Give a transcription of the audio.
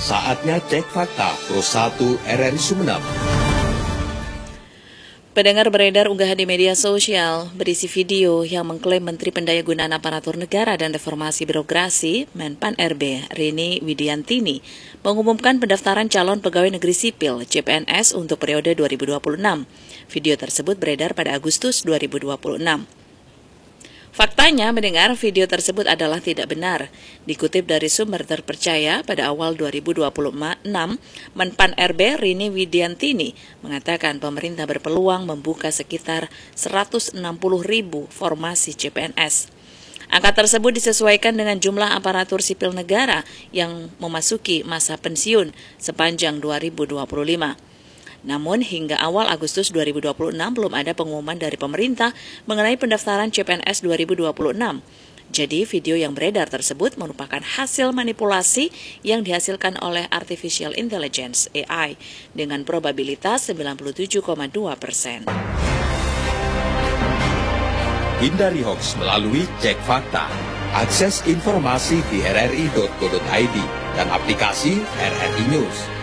Saatnya cek fakta Pro 1 RRI Sumeneb. Pendengar, beredar unggahan di media sosial berisi video yang mengklaim Menteri Pendayagunaan Aparatur Negara dan Reformasi Birokrasi Menpan RB Rini Widiantini mengumumkan pendaftaran calon pegawai negeri sipil CPNS untuk periode 2026. Video tersebut beredar pada Agustus 2026. Faktanya, mendengar video tersebut adalah tidak benar. Dikutip dari sumber terpercaya, pada awal 2026, Menpan RB Rini Widiantini mengatakan pemerintah berpeluang membuka sekitar 160.000 formasi CPNS. Angka tersebut disesuaikan dengan jumlah aparatur sipil negara yang memasuki masa pensiun sepanjang 2025. Namun hingga awal Agustus 2026 belum ada pengumuman dari pemerintah mengenai pendaftaran CPNS 2026. Jadi video yang beredar tersebut merupakan hasil manipulasi yang dihasilkan oleh Artificial Intelligence AI dengan probabilitas 97,2%. Hindari hoax melalui cek fakta. Akses informasi di rri.co.id dan aplikasi RRI News.